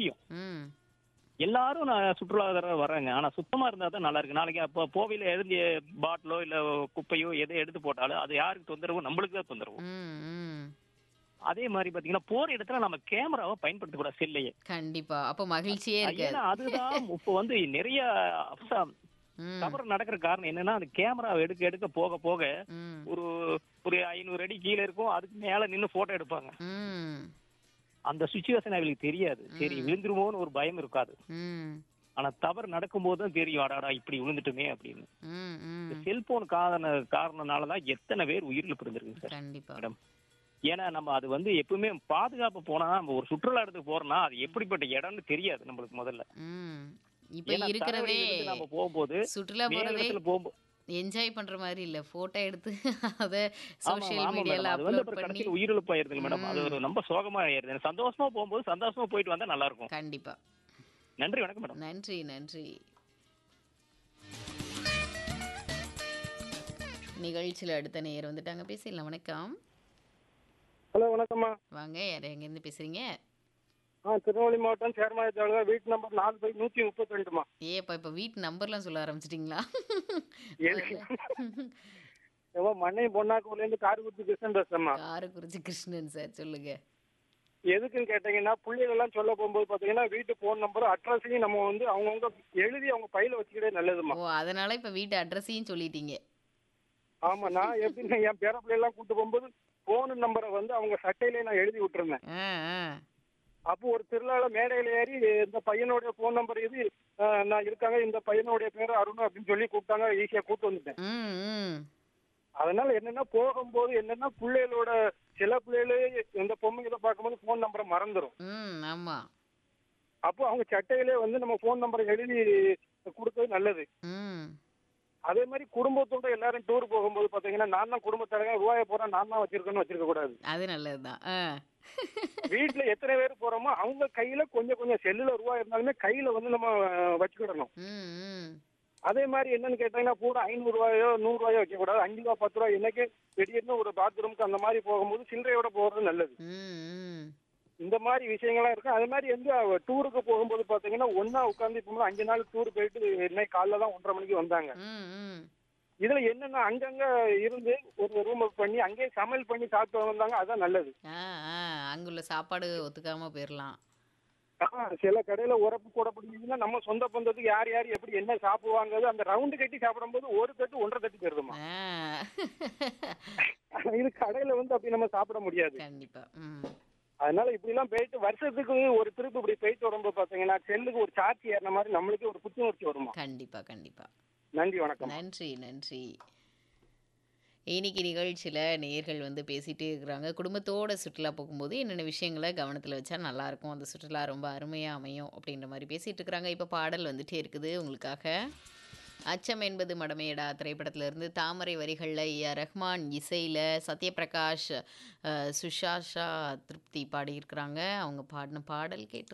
தெரியும். ம். எல்லாரும் நான் சுற்றுலாதர வர்றாங்க. ஆனா சுத்தமா இருந்தா தான் நல்லா இருக்கு. நாளைக்கு அப்ப போவையில எதுந்து பாட்டிலோ இல்ல குப்பையோ எதை எடுத்து போட்டாலும் அது யாருக்கு தொந்தரவு? நம்மளுக்கு தான் தொந்தரவு. ம். ம். அதே மாரி பாத்தீங்கன்னா, போற இடத்துல நம்ம கேமராவ பயன்படுத்தக்கூடாது செல்லையே. கண்டிப்பா. அப்போ மகிழ்ச்சியே இருக்காது. ஏன்னா அதுதான் இப்ப வந்து நெறைய ம். தவறு நடக்கிற காரணம் என்னன்னா, அந்த கேமராவ எடுக்க எடுக்க போக போக ம். ஒரு ஒரு 500 அடி கீழ இருக்கும். அதுக்கு மேல நின்னு ஃபோட்டோ எடுப்பாங்க. ம். அந்த சிச்சுவேஷன் அவங்களுக்கு தெரியாது. சரி ம். விழுந்துருமோன்னு ஒரு பயம் இருக்காது. ம். ஆனா தவறு நடக்கும்போது தான் தெரியும். அடடா! இப்படி விழுந்துட்டோமே அப்படின்னு. ம். இந்த ம். செல்போன் காரணனால தான் எத்தன பேர் உயிரிழப்பு இருந்திருக்கு சார். கண்டிப்பா. மேடம். ஏன்னா நம்ம அது வந்து எப்பவுமே பாதுகாப்பு போனா நம்ம ஒரு சுற்றுலா இடத்துக்கு போறோம்னா, அது எப்படிப்பட்ட இடம்னு தெரியாது நம்மளுக்கு முதல்ல. ம். இப்ப ஏன்னா இருக்கிறதே தரைவழியில இருந்து நம்ம போம்போது, சுற்றுலா மேல் போறதே இடத்துல போம்போ என்ஜாய் பண்ற மாரி இல்ல. ஃபோட்டோ எடுத்து அத ஆமாமா, சோஷியல் ஆமா மேடம். மீடியால அது வந்து அப்லோட் அப்புறம் பண்ணி கடைசியில உயிரிழப்பு ஆயிருதுங்க மேடம். அது ம். ஒரு ரொம்ப சோகமா ஆயிருது. எனக்கு சந்தோஷமா போம்போது சந்தோஷமா போயிட்டு வந்தா நல்லா இருக்கும். கண்டிப்பா. நன்றி, வணக்கம் மேடம். நன்றி, நன்றி. நிகழ்ச்சியில அடுத்த நேயர் வந்துட்டாங்க. பேசிடலாம். வணக்கம். ஹலோ வணக்கம்மா. வாங்க. யார் எங்கேருந்து பேசுறீங்க? திருநெல்வேலி மாவட்டம் சேர்மாய தாலுகா வீட்டு நம்பர் 4/132மா. ஏப்பா இப்ப வீட்டு நம்பர்லாம் சொல்ல ஆரம்பிச்சிட்டீங்களா? எதுக்கு? முதல்ல மண்ணை பொன்னாக்கூர்லேருந்து காரைக்குடி கிருஷ்ணன் பேசுறேம்மா. காரக்குறிச்சி கிருஷ்ணன் சார் சொல்லுங்க. எதுக்குன்னு கேட்டீங்கன்னா, புள்ளைகள் எல்லாம் சொல்ல போகும்போது பாத்தீங்கன்னா, வீட்டு போன் நம்பர் அட்ரஸையும் நம்ம வந்து அவங்கவுங்க எழுதி அவங்க பையில வச்சுக்கிட்டே நல்லதுமா. ஓ! அதனால இப்ப வீட்டு அட்ரஸையும் சொல்லிட்டீங்க. ஆமா, நான் எப்படின்னா என் பேர பிள்ளைலாம் கூட்டு போகும்போது போன் நம்பரை வந்து அவங்க சட்டையிலே நான் எழுதி விட்டுருந்தேன். ஆ, ஆ. அப்போ ஒரு திருவிழால மேடையில ஏறி இந்த பையனுடைய போன் நம்பர் இது நான் இருக்காங்க, இந்த பையனுடைய பேரு அருண் அப்படின்னு சொல்லி கூப்பிட்டாங்க. ஈஸியா கூட்டு வந்துட்டேன். ம், ம். அதனால என்னன்னா போகும்போது என்னன்னா பிள்ளைகளோட சில பிள்ளைகளே இந்த பொம்மைகளை பார்க்கும்போது போன் நம்பரை மறந்துடும். ம். ஆமா. அப்போ அவங்க சட்டையிலே வந்து நம்ம போன் நம்பரை எழுதி கொடுத்தது நல்லது. ம். அதே மாதிரி குடும்பத்தோட எல்லாரும் டூர் போகும்போது பாத்தீங்கன்னா, நான் தான் குடும்பத்தலைவன், ரூபாய போறேன் நான் தான் வச்சிருக்கேன்னு வச்சிருக்க கூடாது. அது நல்லதுதான். ஆ. வீட்டுல எத்தனை பேர் போறோமோ அவங்க கையில கொஞ்சம் கொஞ்சம் செல்லுல ரூபாய் இருந்தாலுமே கையில வந்து நம்ம வச்சுக்கிடணும். ம், ம். அதே மாதிரி என்னன்னு கேட்டீங்கன்னா கூட 500 ரூபாயோ 100 ரூபாயோ வைக்க கூடாது. 5 ரூபா 10 ரூபாய் என்னைக்கு திடீர்னு ஒரு பாத்ரூமுக்கு அந்த மாதிரி போகும்போது சில்லறையோட போறது நல்லது. ம், ம். இந்த மாதிரி விஷயங்கள்லாம் இருக்கு. அதே மாதிரி வந்து டூருக்கு போகும்போது பாத்தீங்கன்னா ஒன்னா உட்கார்ந்து இப்போ 5 நாள் டூர் போயிட்டு இன்னைக்கு காலைல தான் 1:30 மணிக்கு வந்தாங்க. ம், ம். இதுல என்னன்னா அங்கங்க இருந்து ஒரு ரூம் பண்ணி அங்கேயே சமையல் பண்ணி சாப்பிட்டு வந்தாங்க. அதான் நல்லது. ஆ, ஆ. அங்குள்ள சாப்பாடு ஒத்துக்காம போயிரலாம். சில கடையில உரப்பு கூட பிடிக்குதுன்னா நம்ம சொந்த பந்தத்துக்கு யார் யார் எப்படி என்ன சாப்பிடுவாங்க அந்த ரவுண்டு கட்டி சாப்பிடும்போது ஒரு தட்டு 1.5 தட்டு போயிருதுமா. ஆ. இது கடையில வந்து அப்படி நம்ம சாப்பிட முடியாது. கண்டிப்பா. ம். அதனால இப்படி எல்லாம் போயிட்டு வருஷத்துக்கு ஒரு திருப்பு இப்படி போயிட்டு வரும்போது பாத்தீங்கன்னா செல்லுக்கு ஒரு சார்ஜ் ஏறின மாதிரி நம்மளுக்கு ஒரு புத்துணர்ச்சி வருமா. கண்டிப்பா, கண்டிப்பா. நன்றி, வணக்கம். நன்றி, நன்றி. இன்னைக்கு நிகழ்ச்சியில நேயர்கள் வந்து பேசிட்டே இருக்கிறாங்க. குடும்பத்தோட சுற்றுலா போகும்போது என்னென்ன விஷயங்கள கவனத்துல வச்சா நல்லாயிருக்கும். அந்த சுற்றுலா ரொம்ப அருமையா அமையும் அப்படின்ற மாரி பேசிட்டு இருக்கிறாங்க. இப்ப பாடல் வந்துட்டே இருக்குது உங்களுக்காக. அச்சம் என்பது மடமையடா திரைப்படத்திலிருந்து தாமரை வரிகள்ல ஏ.ஆர். ரஹ்மான் இசையில சத்யபிரகாஷ், சுஷாஷா திருப்தி பாடியிருக்கிறாங்க. அவங்க பாடின பாடல் கேட்டு